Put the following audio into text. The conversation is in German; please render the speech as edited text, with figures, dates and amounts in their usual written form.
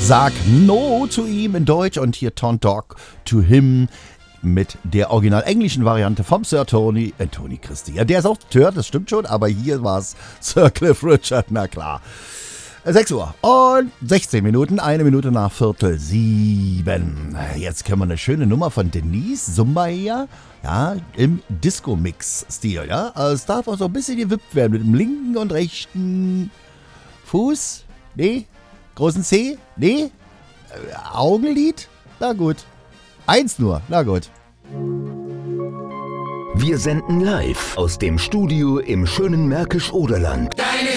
Sag No zu ihm in Deutsch und hier Don't Talk to Him mit der original englischen Variante vom Sir Tony Christie. Ja, der ist auch Sir, das stimmt schon, aber hier war es Sir Cliff Richard, na klar. 6 Uhr und 16 Minuten, 1 Minute nach 6:45. Jetzt können wir eine schöne Nummer von Denise Sumba hier, ja, im Disco-Mix-Stil, ja. Also es darf auch so ein bisschen gewippt werden mit dem linken und rechten Fuß, nee, großen C, nee, Augenlid, na gut. 1 nur, na gut. Wir senden live aus dem Studio im schönen Märkisch-Oderland.